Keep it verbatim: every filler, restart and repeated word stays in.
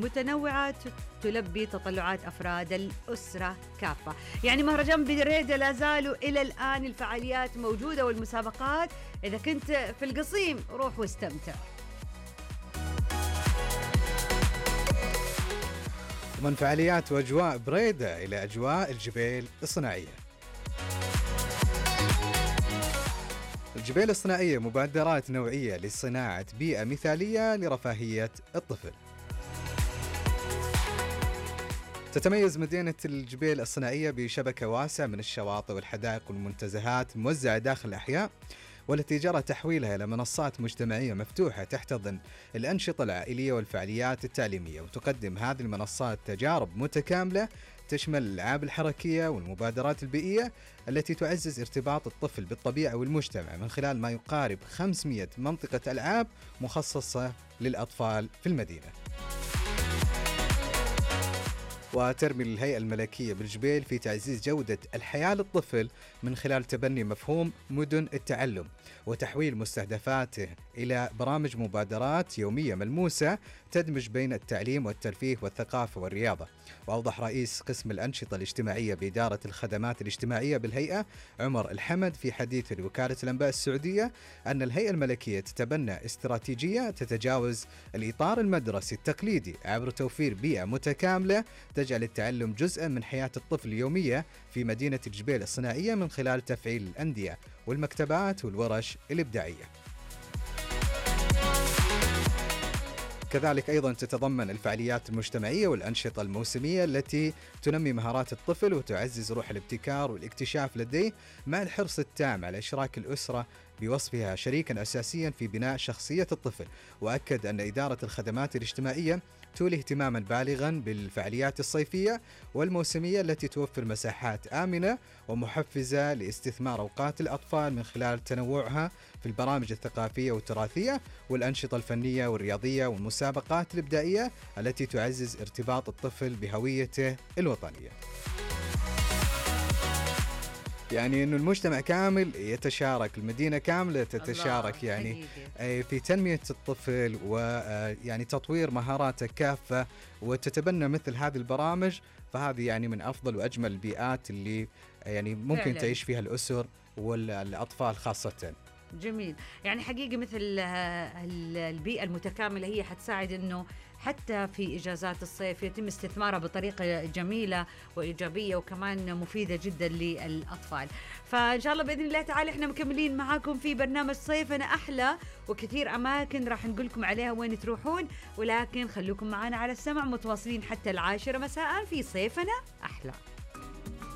متنوعة تلبي تطلعات أفراد الأسرة كافة. يعني مهرجان بريدة لا زالوا إلى الآن الفعاليات موجودة والمسابقات. إذا كنت في القصيم روح واستمتع. من فعاليات وأجواء بريدة إلى أجواء الجبيل الصناعية. الجبيل الصناعية مبادرات نوعية لصناعة بيئة مثالية لرفاهية الطفل. تتميز مدينة الجبيل الصناعية بشبكة واسعة من الشواطئ والحدائق والمنتزهات موزعة داخل الأحياء، والتي جرى تحويلها إلى منصات مجتمعية مفتوحة تحتضن الأنشطة العائلية والفعاليات التعليمية. وتقدم هذه المنصات تجارب متكاملة تشمل الألعاب الحركية والمبادرات البيئية التي تعزز ارتباط الطفل بالطبيعة والمجتمع من خلال ما يقارب خمسمئة منطقة ألعاب مخصصة للأطفال في المدينة. وترمي الهيئة الملكية بالجبيل في تعزيز جودة الحياة للطفل من خلال تبني مفهوم مدن التعلم وتحويل مستهدفاته إلى برامج مبادرات يومية ملموسة تدمج بين التعليم والترفيه والثقافة والرياضة. وأوضح رئيس قسم الأنشطة الاجتماعية بإدارة الخدمات الاجتماعية بالهيئة عمر الحمد في حديث لوكالة الأنباء السعودية أن الهيئة الملكية تتبنى استراتيجية تتجاوز الإطار المدرسي التقليدي عبر توفير بيئة متكاملة تجعل التعلم جزءا من حياة الطفل اليومية في مدينة الجبيل الصناعية من خلال تفعيل الأندية والمكتبات والورش الإبداعية. كذلك أيضا تتضمن الفعاليات المجتمعية والأنشطة الموسمية التي تنمي مهارات الطفل وتعزز روح الابتكار والاكتشاف لديه، مع الحرص التام على إشراك الأسرة بوصفها شريكا أساسيا في بناء شخصية الطفل. وأكد أن إدارة الخدمات الاجتماعية تولي اهتماما بالغا بالفعاليات الصيفية والموسمية التي توفر مساحات آمنة ومحفزة لاستثمار أوقات الأطفال من خلال تنوعها في البرامج الثقافية والتراثية والأنشطة الفنية والرياضية والمسابقات الإبداعية التي تعزز ارتباط الطفل بهويته الوطنية. يعني أنه المجتمع كامل يتشارك، المدينة كاملة تتشارك يعني حقيقي في تنمية الطفل ويعني تطوير مهاراته كافة وتتبنى مثل هذه البرامج. فهذه يعني من أفضل وأجمل البيئات اللي يعني ممكن فعلا تعيش فيها الأسر والأطفال خاصة. جميل. يعني حقيقة مثل البيئة المتكاملة هي حتساعد أنه حتى في إجازات الصيف يتم استثمارها بطريقة جميلة وإيجابية وكمان مفيدة جدا للأطفال. فإن شاء الله بإذن الله تعالى إحنا مكملين معاكم في برنامج صيفنا أحلى، وكثير أماكن راح نقولكم عليها وين تروحون، ولكن خلوكم معنا على السمع متواصلين حتى العاشرة مساء في صيفنا أحلى.